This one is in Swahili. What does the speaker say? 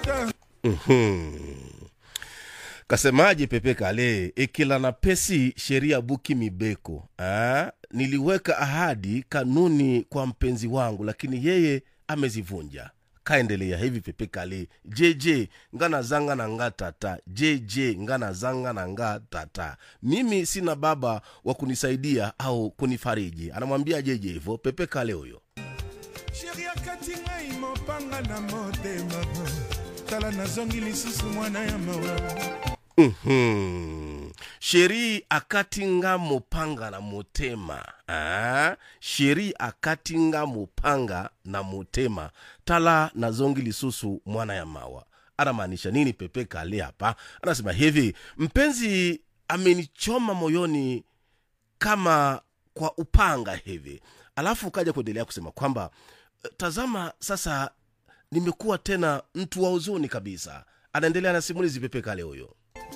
Kasemaje Pepe Kale, ekila na pesi sheria buki mibeko. Niliweka ahadi kanuni kwa mpenzi wangu, lakini yeye amezivunja. Kaendelea hivi Pepe Kale, JJ ngana zanga na nga tata, JJ ngana zanga na nga tata. Mimi sina baba wa kunisaidia au kunifariji. Anamwambia JJ hivyo Pepe Kale huyo. Sheria katinga imopanga na motema. Tala na zongi lisusu mwana ya mawa. Sheri akatinga mupanga na mutema. Sheri akatinga mupanga na mutema. Tala na zongi lisusu mwana ya mawa. Anamaanisha nini Pepe Kale hapa? Anasema hivi, mpenzi amenichoma moyoni kama kwa upanga hivi. Alafu kaja kuendelea kusema kwamba tazama sasa nimekuwa tena mtu wa huzuni kabisa. Anaendelea na simulizi Pepe Kale huyo.